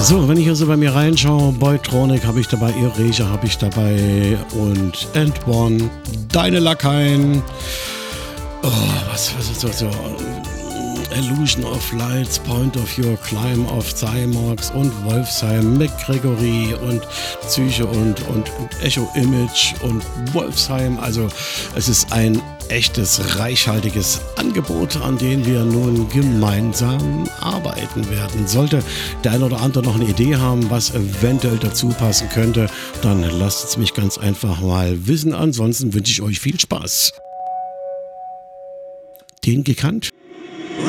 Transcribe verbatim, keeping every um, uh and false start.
So, wenn ich also bei mir reinschaue, Boytronic habe ich dabei, Erasure habe ich dabei und End One, Deine Lakaien, oh, was, was ist das so? Illusion of Lights, Point of View, Climb of Cymox und Wolfsheim, McGregory und Psyche und, und, und Echo Image und Wolfsheim. Also es ist ein echtes, reichhaltiges Angebot, an dem wir nun gemeinsam arbeiten werden. Sollte der ein oder andere noch eine Idee haben, was eventuell dazu passen könnte, dann lasst es mich ganz einfach mal wissen. Ansonsten wünsche ich euch viel Spaß. Den gekannt?